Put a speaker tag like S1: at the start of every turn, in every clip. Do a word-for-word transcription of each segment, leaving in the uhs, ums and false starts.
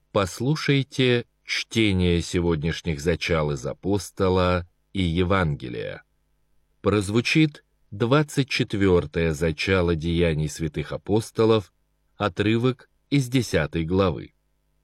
S1: Послушайте чтение сегодняшних зачал из Апостола и Евангелия. Прозвучит двадцать четвёртое зачало Деяний святых апостолов, отрывок из десятой главы.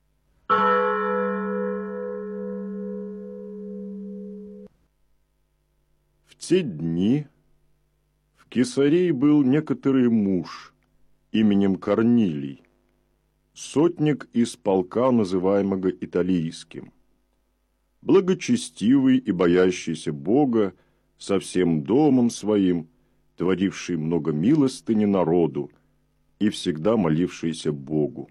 S2: В те дни в Кесарии был некоторый муж именем Корнилий, сотник из полка, называемого Италийским, благочестивый и боящийся Бога, со всем домом своим, творивший много милостыни народу и всегда молившийся Богу.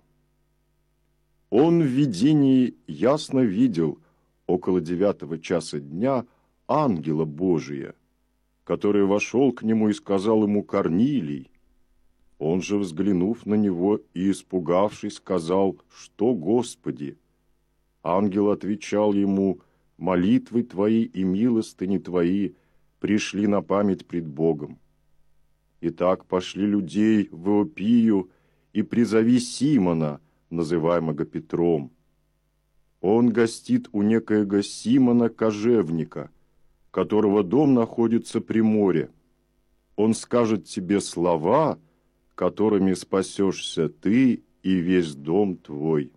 S2: Он в видении ясно видел около девятого часа дня ангела Божия, который вошел к нему и сказал ему: «Корнилий». Он же, взглянув на него и испугавшись, сказал: «Что, Господи?» Ангел отвечал ему: «Молитвы твои и милостыни твои пришли на память пред Богом. Итак, пошли людей в Иопию и призови Симона, называемого Петром. Он гостит у некоего Симона Кожевника, которого дом находится при море. Он скажет тебе слова, которыми спасешься ты и весь дом твой».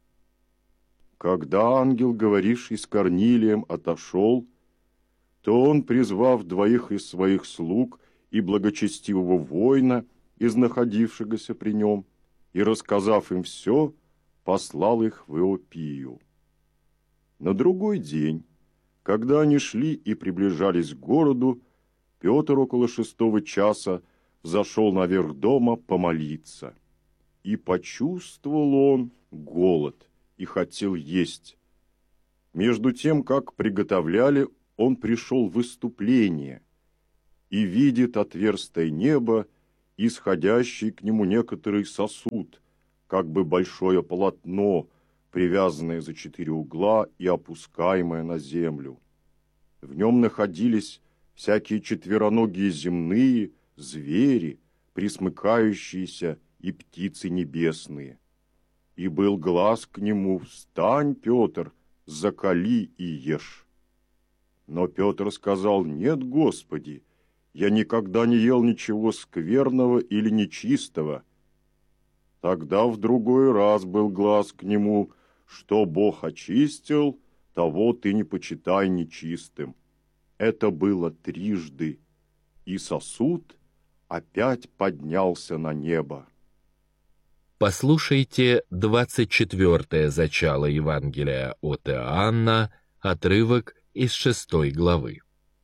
S2: Когда ангел, говоривший с Корнилием, отошел, то он, призвав двоих из своих слуг и благочестивого воина, из находившегося при нем, и, рассказав им все, послал их в Иопию. На другой день, когда они шли и приближались к городу, Петр около шестого часа зашел наверх дома помолиться. И почувствовал он голод и хотел есть. Между тем, как приготовляли, он пришел в выступление и видит отверстое небо, исходящий к нему некоторый сосуд, как бы большое полотно, привязанное за четыре угла и опускаемое на землю. В нем находились всякие четвероногие земные, звери, пресмыкающиеся и птицы небесные. И был глас к нему: «Встань, Петр, закали и ешь». Но Петр сказал: «Нет, Господи, я никогда не ел ничего скверного или нечистого». Тогда в другой раз был глас к нему: «Что Бог очистил, того ты не почитай нечистым». Это было трижды, и сосуд опять поднялся на небо.
S1: Послушайте двадцать четвёртое зачало Евангелия от Иоанна, отрывок из шестой главы.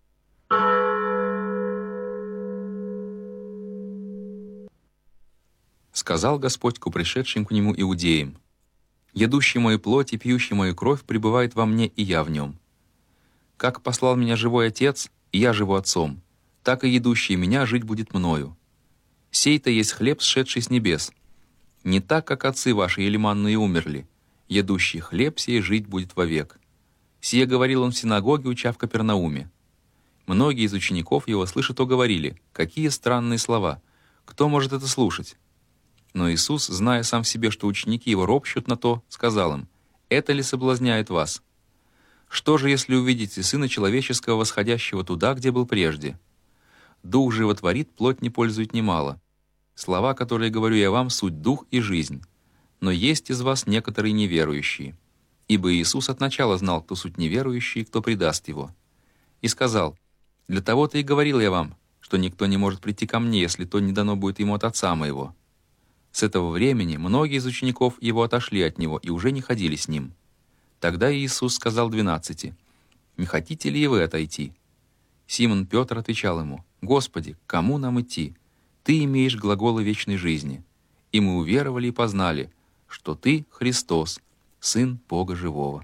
S3: Сказал Господь к пришедшим к Нему иудеям: «Едущий мою плоть и пьющий мою кровь пребывает во мне, и я в нем. Как послал меня живой Отец, и я живу Отцом, так и едущий меня жить будет мною. Сей-то есть хлеб, сшедший с небес. Не так, как отцы ваши ели манну и умерли. Едущий хлеб сей жить будет вовек». Сие говорил он в синагоге, уча в Капернауме. Многие из учеников его, слыша то, говорили: «Какие странные слова! Кто может это слушать?» Но Иисус, зная сам в себе, что ученики его ропщут на то, сказал им: «Это ли соблазняет вас? Что же, если увидите Сына Человеческого, восходящего туда, где был прежде? Дух животворит, плоть не пользует немало. Слова, которые говорю я вам, суть дух и жизнь. Но есть из вас некоторые неверующие». Ибо Иисус от начала знал, кто суть неверующий и кто предаст его. И сказал: «Для того-то и говорил я вам, что никто не может прийти ко мне, если то не дано будет ему от Отца моего». С этого времени многие из учеников его отошли от него и уже не ходили с ним. Тогда Иисус сказал двенадцати: «Не хотите ли и вы отойти?» Симон Петр отвечал ему: «Господи, к кому нам идти? Ты имеешь глаголы вечной жизни». И мы уверовали и познали, что Ты Христос, Сын Бога Живого.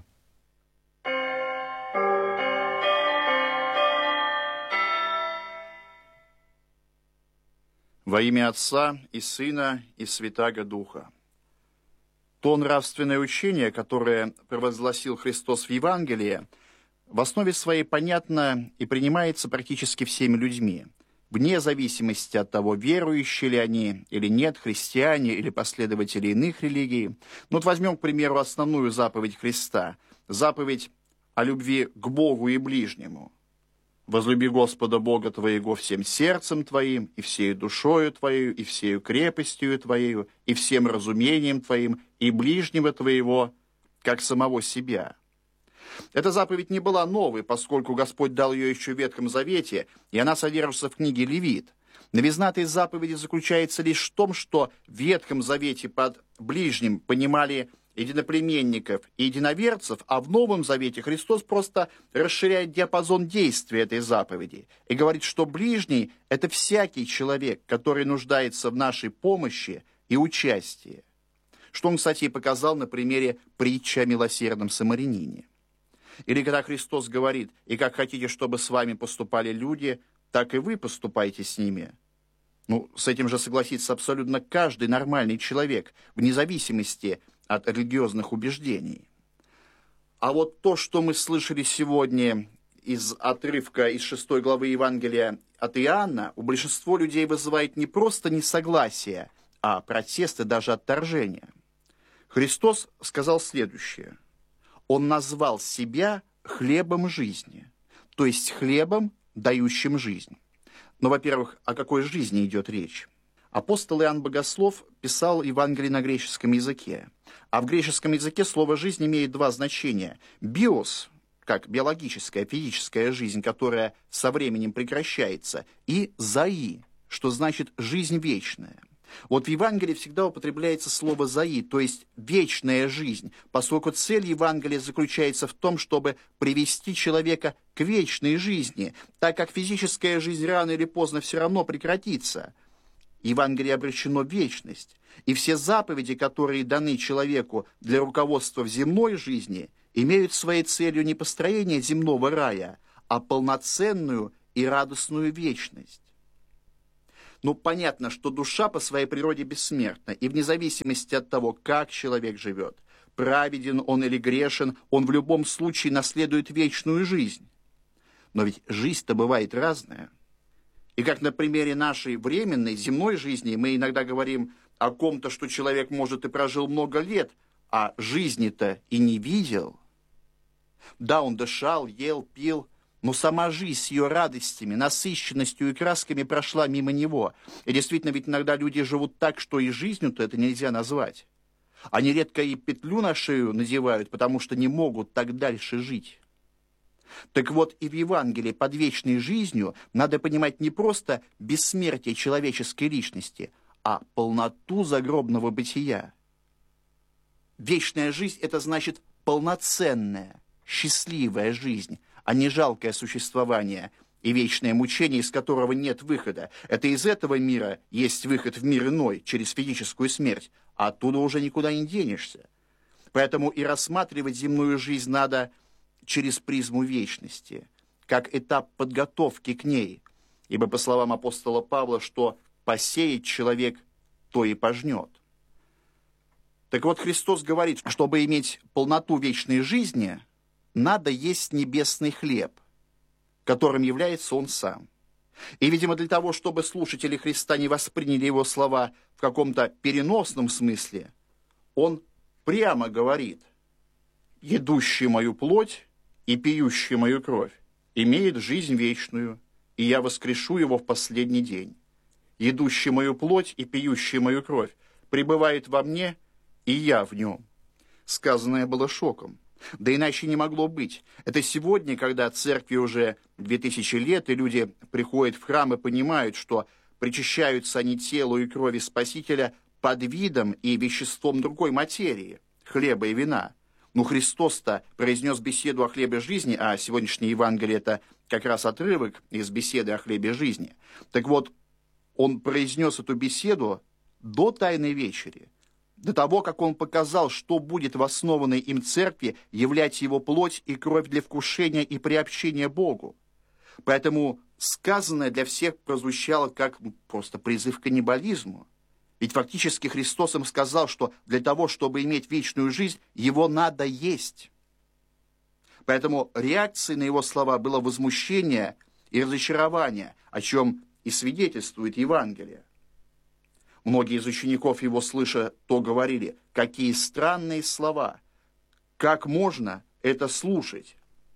S4: Во имя Отца и Сына и Святаго Духа. То нравственное учение, которое провозгласил Христос в Евангелии, в основе своей понятно и принимается практически всеми людьми, вне зависимости от того, верующие ли они или нет, христиане или последователи иных религий. Ну вот возьмем, к примеру, основную заповедь Христа, заповедь о любви к Богу и ближнему. «Возлюби Господа Бога твоего всем сердцем твоим, и всею душою твоей, и всею крепостью твоею, и всем разумением твоим, и ближнего твоего, как самого себя». Эта заповедь не была новой, поскольку Господь дал ее еще в Ветхом Завете, и она содержится в книге Левит. Новизна этой заповеди заключается лишь в том, что в Ветхом Завете под ближним понимали единоплеменников и единоверцев, а в Новом Завете Христос просто расширяет диапазон действия этой заповеди и говорит, что ближний – это всякий человек, который нуждается в нашей помощи и участии. Что он, кстати, и показал на примере притчи о милосердном самарянине. Или когда Христос говорит: «И как хотите, чтобы с вами поступали люди, так и вы поступайте с ними». Ну, с этим же согласится абсолютно каждый нормальный человек, вне зависимости от религиозных убеждений. А вот то, что мы слышали сегодня из отрывка из шестой главы Евангелия от Иоанна, у большинства людей вызывает не просто несогласие, а протест и даже отторжение. Христос сказал следующее. Он назвал себя хлебом жизни, то есть хлебом, дающим жизнь. Но, во-первых, о какой жизни идет речь? Апостол Иоанн Богослов писал Евангелие на греческом языке. А в греческом языке слово «жизнь» имеет два значения. «Биос», как биологическая, физическая жизнь, которая со временем прекращается, и «заи», что значит «жизнь вечная». Вот в Евангелии всегда употребляется слово «заи», то есть вечная жизнь, поскольку цель Евангелия заключается в том, чтобы привести человека к вечной жизни, так как физическая жизнь рано или поздно все равно прекратится. Евангелие обращено в вечность, и все заповеди, которые даны человеку для руководства в земной жизни, имеют своей целью не построение земного рая, а полноценную и радостную вечность. Ну, понятно, что душа по своей природе бессмертна, и вне зависимости от того, как человек живет, праведен он или грешен, он в любом случае наследует вечную жизнь. Но ведь жизнь-то бывает разная. И как на примере нашей временной земной жизни мы иногда говорим о ком-то, что человек, может, и прожил много лет, а жизни-то и не видел. Да, он дышал, ел, пил, но сама жизнь с ее радостями, насыщенностью и красками прошла мимо него. И действительно, ведь иногда люди живут так, что и жизнью-то это нельзя назвать. Они редко и петлю на шею надевают, потому что не могут так дальше жить. Так вот, и в Евангелии под вечной жизнью надо понимать не просто бессмертие человеческой личности, а полноту загробного бытия. Вечная жизнь – это значит полноценная, счастливая жизнь, а не жалкое существование и вечное мучение, из которого нет выхода. Это из этого мира есть выход в мир иной, через физическую смерть, а оттуда уже никуда не денешься. Поэтому и рассматривать земную жизнь надо через призму вечности, как этап подготовки к ней, ибо, по словам апостола Павла, что посеет человек, то и пожнет. Так вот, Христос говорит, чтобы иметь полноту вечной жизни, надо есть небесный хлеб, которым является Он сам. И, видимо, для того, чтобы слушатели Христа не восприняли Его слова в каком-то переносном смысле, Он прямо говорит: «Едущий мою плоть и пьющий мою кровь имеет жизнь вечную, и я воскрешу его в последний день. Едущий мою плоть и пьющий мою кровь пребывает во мне, и я в нем». Сказанное было шоком. Да иначе не могло быть. Это сегодня, когда церкви уже две тысячи лет, и люди приходят в храм и понимают, что причащаются они телу и крови Спасителя под видом и веществом другой материи, хлеба и вина. Но Христос-то произнес беседу о хлебе жизни, а сегодняшнее Евангелие – это как раз отрывок из беседы о хлебе жизни. Так вот, Он произнес эту беседу до Тайной вечери, до того, как Он показал, что будет в основанной им церкви являть Его плоть и кровь для вкушения и приобщения Богу. Поэтому сказанное для всех прозвучало как просто призыв к каннибализму. Ведь фактически Христос им сказал, что для того, чтобы иметь вечную жизнь, Его надо есть. Поэтому реакцией на Его слова было возмущение и разочарование, о чем и свидетельствует Евангелие. Многие из учеников его, слыша, то говорили: какие странные слова, как можно это слушать?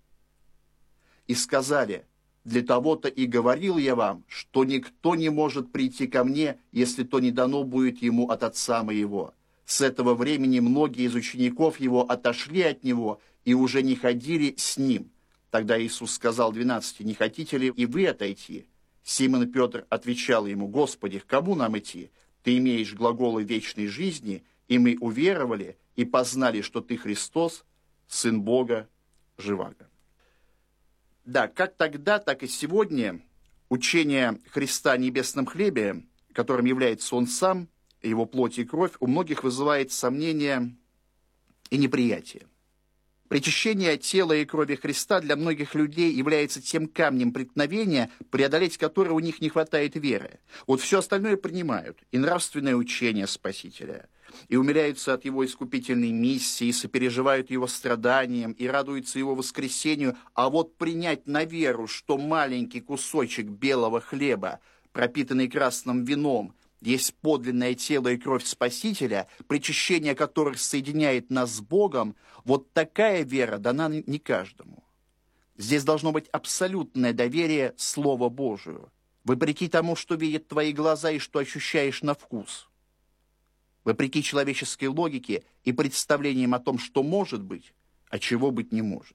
S4: И сказали: для того-то и говорил я вам, что никто не может прийти ко мне, если то не дано будет ему от Отца моего. С этого времени многие из учеников его отошли от него и уже не ходили с ним. Тогда Иисус сказал двенадцати: не хотите ли и вы отойти? Симон Петр отвечал ему: Господи, к кому нам идти? Ты имеешь глаголы вечной жизни, и мы уверовали и познали, что ты Христос, Сын Бога живаго. Да, как тогда, так и сегодня учение Христа о небесном хлебе, которым является Он сам, Его плоть и кровь, у многих вызывает сомнения и неприятие. Причащение тела и крови Христа для многих людей является тем камнем преткновения, преодолеть который у них не хватает веры. Вот все остальное принимают, и нравственное учение Спасителя, и умиляются от Его искупительной миссии, и сопереживают Его страданиям, и радуются Его воскресению, а вот принять на веру, что маленький кусочек белого хлеба, пропитанный красным вином, есть подлинное тело и кровь Спасителя, причащение которых соединяет нас с Богом, вот такая вера дана не каждому. Здесь должно быть абсолютное доверие Слову Божию, вопреки тому, что видят твои глаза и что ощущаешь на вкус, вопреки человеческой логике и представлениям о том, что может быть, а чего быть не может.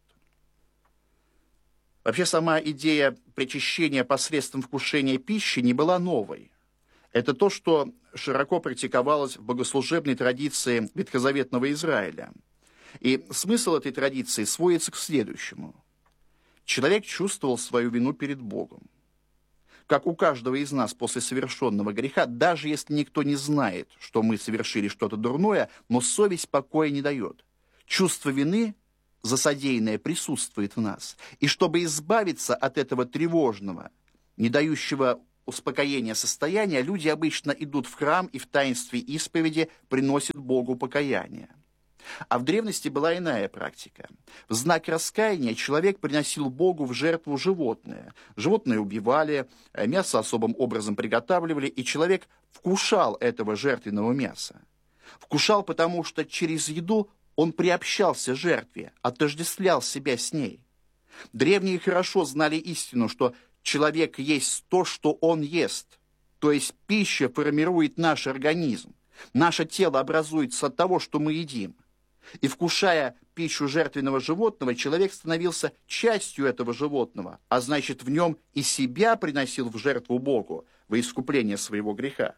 S4: Вообще, сама идея причащения посредством вкушения пищи не была новой. Это то, что широко практиковалось в богослужебной традиции ветхозаветного Израиля. И смысл этой традиции сводится к следующему. Человек чувствовал свою вину перед Богом. Как у каждого из нас после совершенного греха, даже если никто не знает, что мы совершили что-то дурное, но совесть покоя не дает. Чувство вины за содеянное присутствует в нас. И чтобы избавиться от этого тревожного, не дающего успокоения состояния, люди обычно идут в храм и в таинстве исповеди приносят Богу покаяние. А в древности была иная практика. В знак раскаяния человек приносил Богу в жертву животное. Животное убивали, мясо особым образом приготавливали, и человек вкушал этого жертвенного мяса. Вкушал, потому что через еду он приобщался к жертве, отождествлял себя с ней. Древние хорошо знали истину, что человек есть то, что он ест. То есть пища формирует наш организм. Наше тело образуется от того, что мы едим. И вкушая пищу жертвенного животного, человек становился частью этого животного, а значит, в нем и себя приносил в жертву Богу во искупление своего греха.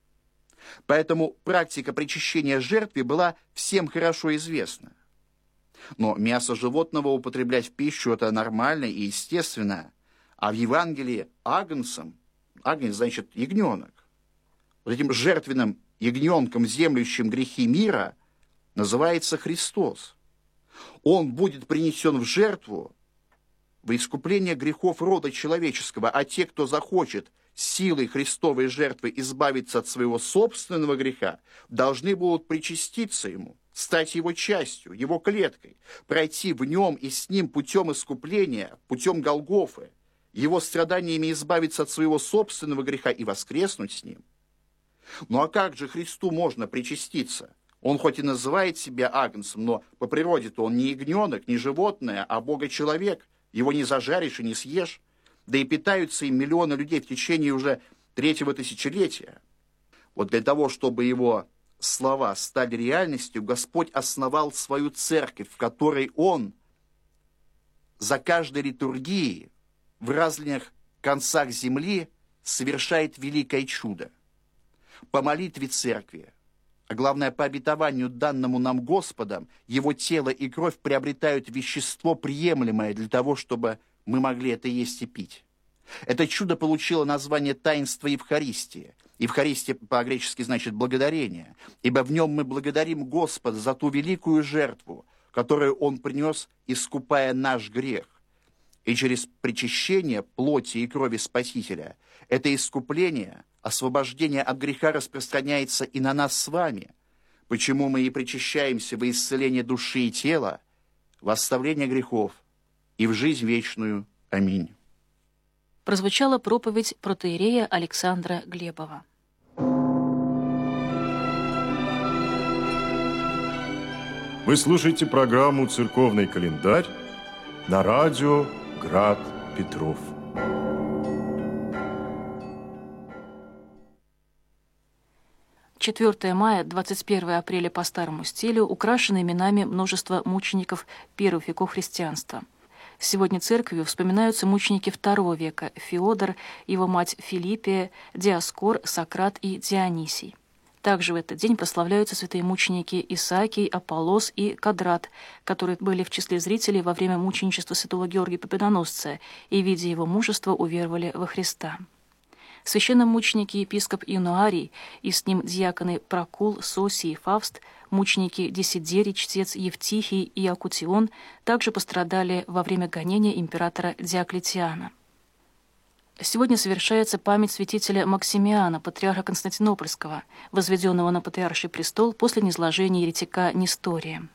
S4: Поэтому практика причащения жертвы была всем хорошо известна. Но мясо животного употреблять в пищу – это нормально и естественно. А в Евангелии агнцем, агнец значит ягненок, вот этим жертвенным ягненком, землющим грехи мира, называется Христос. Он будет принесен в жертву во искупление грехов рода человеческого, а те, кто захочет силой Христовой жертвы избавиться от своего собственного греха, должны будут причаститься Ему, стать Его частью, Его клеткой, пройти в Нем и с Ним путем искупления, путем Голгофы, Его страданиями избавиться от своего собственного греха и воскреснуть с Ним. Ну а как же Христу можно причаститься? Он хоть и называет себя агнцем, но по природе-то он не ягненок, не животное, а Бога-человек. Его не зажаришь и не съешь. Да и питаются им миллионы людей в течение уже третьего тысячелетия. Вот для того, чтобы его слова стали реальностью, Господь основал свою церковь, в которой Он за каждой литургией в разных концах земли совершает великое чудо. По молитве церкви, а главное, по обетованию, данному нам Господом, Его тело и кровь приобретают вещество, приемлемое для того, чтобы мы могли это есть и пить. Это чудо получило название таинства Евхаристии. Евхаристия по-гречески значит «благодарение», ибо в нем мы благодарим Господа за ту великую жертву, которую Он принес, искупая наш грех. И через причащение плоти и крови Спасителя это искупление, освобождение от греха распространяется и на нас с вами, почему мы и причащаемся во исцеление души и тела, в оставление грехов и в жизнь вечную. Аминь.
S5: прозвучала проповедь протоиерея Александра Глебова.
S2: Вы слушаете программу «Церковный календарь» на радио «Град Петров».
S5: четвёртое мая, двадцать первое апреля по старому стилю украшены именами множества мучеников первых веков христианства. Сегодня церковью вспоминаются мученики второго века – Феодор, его мать Филиппия, Диоскор, Сократ и Дионисий. Также в этот день прославляются святые мученики Исаакий, Аполлос и Кадрат, которые были в числе зрителей во время мученичества святого Георгия Победоносца и, видя его мужество, уверовали во Христа. Священномученики епископ Иануарий и с ним диаконы Прокул, Сосий и Фавст, мученики Десидерий, чтец Евтихий и Акутион также пострадали во время гонения императора Диоклетиана. Сегодня совершается память святителя Максимиана, патриарха Константинопольского, возведенного на патриарший престол после низложения еретика Нестория.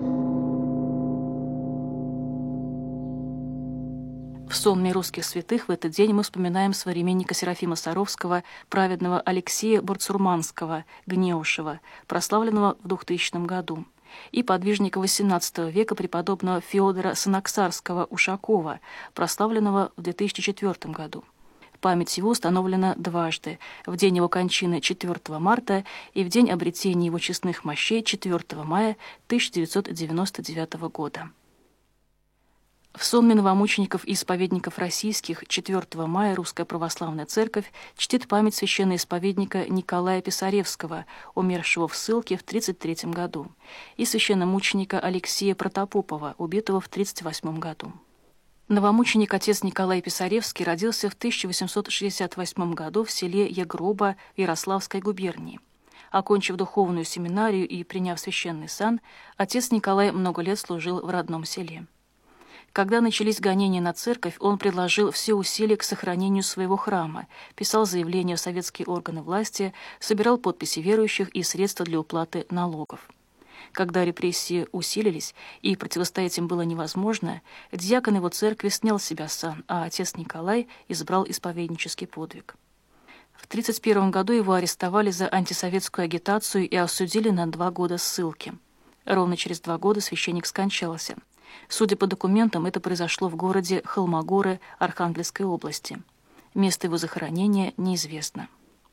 S5: В сонме русских святых в этот день мы вспоминаем современника Серафима Саровского, праведного Алексея Бурцурманского, Гнеушева, прославленного в двухтысячном году, и подвижника восемнадцатого века преподобного Феодора Санаксарского Ушакова, прославленного в две тысячи четвёртом году. Память его установлена дважды – в день его кончины четвёртого марта и в день обретения его честных мощей четвёртого мая тысяча девятьсот девяносто девятого года. В сонме новомучеников и исповедников российских четвёртого мая Русская Православная Церковь чтит память священноисповедника Николая Писаревского, умершего в ссылке в тридцать третьем году, и священномученика Алексея Протопопова, убитого в тридцать восьмом году. Новомученик отец Николай Писаревский родился в тысяча восемьсот шестьдесят восьмом году в селе Егроба Ярославской губернии. Окончив духовную семинарию и приняв священный сан, отец Николай много лет служил в родном селе. Когда начались гонения на церковь, он предложил все усилия к сохранению своего храма, писал заявления в советские органы власти, собирал подписи верующих и средства для уплаты налогов. Когда репрессии усилились и противостоять им было невозможно, диакон его церкви снял с себя сан, а отец Николай избрал исповеднический подвиг. В тридцать первом году его арестовали за антисоветскую агитацию и осудили на два года ссылки. Ровно через два года священник скончался. Судя по документам, это произошло в городе Холмогоры Архангельской области. Место его захоронения неизвестно.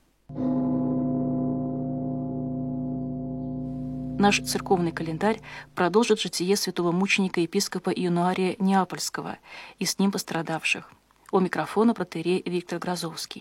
S5: Наш церковный календарь продолжит житие святого мученика епископа Иануария Неапольского и с ним пострадавших. У микрофона протоиерей Виктор Грозовский.